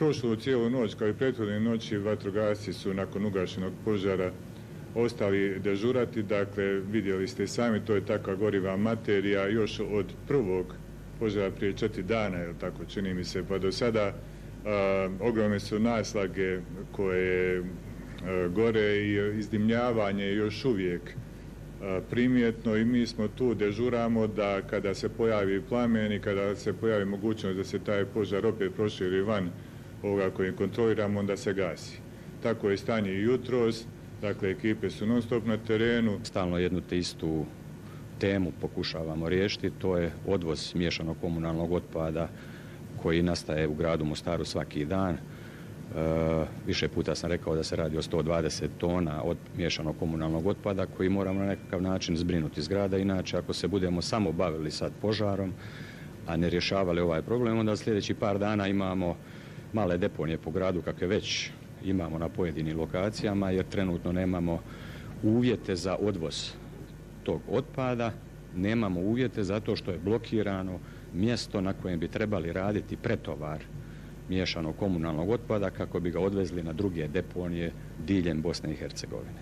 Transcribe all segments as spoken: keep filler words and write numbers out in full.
prošlu cijelu noć, kao i prethodne noći, vatrogasci su nakon ugašenog požara ostali dežurati. Dakle, vidjeli ste sami, to je takva goriva materija još od prvog požara prije četiri dana, je tako čini mi se, pa do sada a, ogromne su naslage koje a, gore i izdimljavanje još uvijek a, primjetno i mi smo tu, dežuramo da kada se pojavi plamen i kada se pojavi mogućnost da se taj požar opet proširi van ovoga koji kontroliramo, onda se gasi. Tako je stanje i jutros, dakle ekipe su non stop na terenu. Stalno jednu te istu temu pokušavamo riješiti, to je odvoz miješanog komunalnog otpada koji nastaje u gradu Mostaru svaki dan. E, više puta sam rekao da se radi o sto dvadeset tona od miješanog komunalnog otpada koji moramo na nekakav način zbrinuti iz grada. Inače, ako se budemo samo bavili sad požarom, a ne rješavali ovaj problem, onda sljedeći par dana imamo male deponije po gradu kakve već imamo na pojedinim lokacijama, jer trenutno nemamo uvjete za odvoz tog otpada, nemamo uvjete zato što je blokirano mjesto na kojem bi trebali raditi pretovar miješanog komunalnog otpada kako bi ga odvezli na druge deponije diljem Bosne i Hercegovine.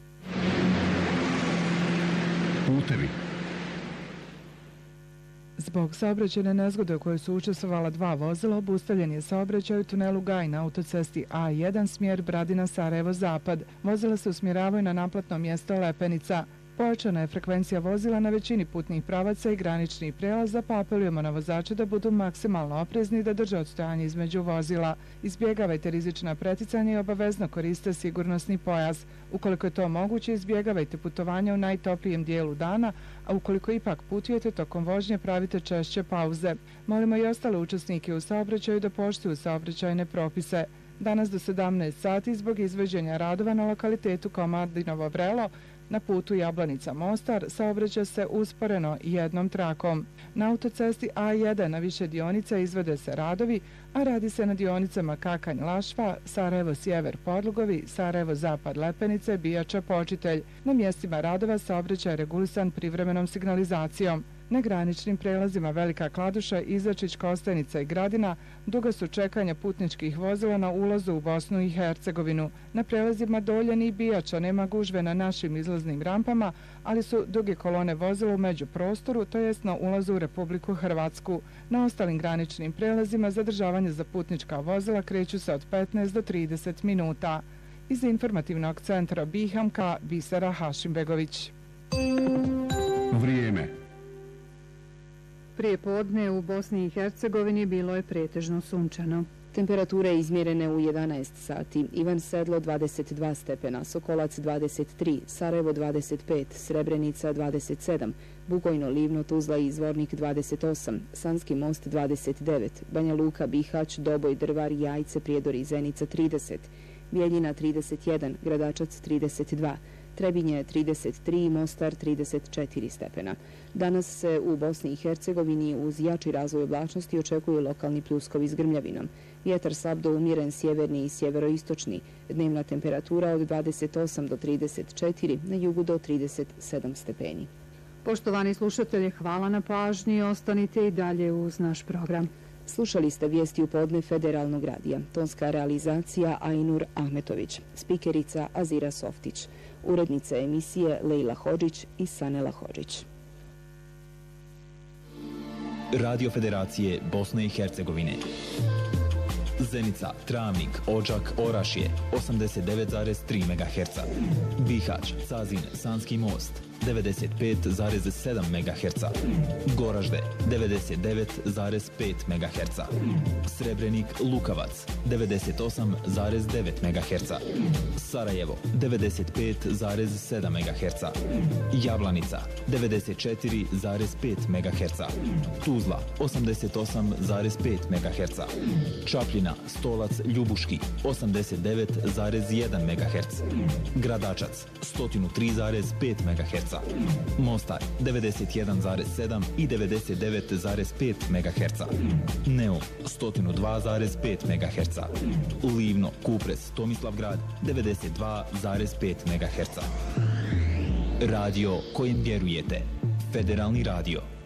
Putevi. Zbog saobraćajne nezgode u kojoj su učestvovala dva vozila, obustavljen je saobraćaj u tunelu Gaj na autocesti A jedan smjer Bradina-Sarajevo-Zapad. Vozila se usmjeravaju na naplatno mjesto Lepenica. Pojačana je frekvencija vozila na većini putnih pravaca i graničnih prelaza, pa apelujemo na vozače da budu maksimalno oprezni i da drže odstojanje između vozila. Izbjegavajte rizična preticanja i obavezno koriste sigurnosni pojas. Ukoliko je to moguće, izbjegavajte putovanja u najtoplijem dijelu dana, a ukoliko ipak putujete tokom vožnje, pravite češće pauze. Molimo i ostale učesnike u saobraćaju da poštuju saobraćajne propise. Danas do sedamnaest sati zbog izvođenja radova na lokalitetu Komardinovo Vrelo na putu Jablanica-Mostar saobraća se usporeno jednom trakom. Na autocesti A jedan na više dionica izvode se radovi, a radi se na dionicama Kakanj-Lašva, Sarajevo-Sjever Podlugovi, Sarajevo-Zapad Lepenice, Bijača-Počitelj. Na mjestima radova saobraćaj je regulisan privremenom signalizacijom. Na graničnim prelazima Velika Kladuša, Izačić, Kostenica i Gradina duga su čekanja putničkih vozila na ulazu u Bosnu i Hercegovinu. Na prelazima Doljen i Bijača nema gužve na našim izlaznim rampama, ali su duge kolone vozila u međuprostoru, to jest na ulazu u Republiku Hrvatsku. Na ostalim graničnim prelazima zadržavanje za putnička vozila kreću se od petnaest do trideset minuta. Iz informativnog centra Bihamka, Bisera Hašimbegović. Vrijeme. Prije podne u Bosni i Hercegovini bilo je pretežno sunčano. Temperature izmjerene u jedanaest sati. Ivan Sedlo dvadeset dva stepena, Sokolac dvadeset tri, Sarajevo dvadeset pet, Srebrenica dvadeset sedam, Bugojno, Livno, Tuzla i Zvornik dvadeset osam, Sanski most dvadeset devet, Banja Luka, Bihać, Doboj, Drvar, Jajce, Prijedor i Zenica trideset, Bijeljina trideset jedan, Gradačac trideset dva, Trebinje trideset tri, Mostar trideset četiri stepena. Danas se u Bosni i Hercegovini uz jači razvoj oblačnosti očekuju lokalni pljuskovi s grmljavinom. Vjetar slab do umjeren sjeverni i sjeveroistočni. Dnevna temperatura od dvadeset osam do trideset četiri, na jugu do trideset sedam stepeni. Poštovani slušatelji, hvala na pažnji. Ostanite i dalje uz naš program. Slušali ste vijesti u podne Federalnog radija. Tonska realizacija Ainur Ahmetović. Spikerica Azira Softić. Urednica emisije Lejla Hodžić i Sanela Hodžić. Radio Federacije Bosne i Hercegovine. Zenica, Travnik, Odžak, Orašje osamdeset devet zarez tri megaherca. Bihać, Cazin, Sanski most devedeset pet zarez sedam megaherca. Goražde devedeset devet zarez pet megaherca. Srebrenik, Lukavac devedeset osam zarez devet megaherca. Sarajevo devedeset pet zarez sedam megaherca. Jablanica devedeset četiri zarez pet megaherca. Tuzla osamdeset osam zarez pet megaherca. Čapljina, Stolac, Ljubuški osamdeset devet zarez jedan megaherc. Gradačac sto tri zarez pet megaherca. Mostar devedeset jedan zarez sedam i devedeset devet zarez pet megaherca. Neum sto dva zarez pet megaherca. Livno, Kupres, Tomislavgrad devedeset dva zarez pet megaherca. Radio kojim vjerujete. Federalni radio.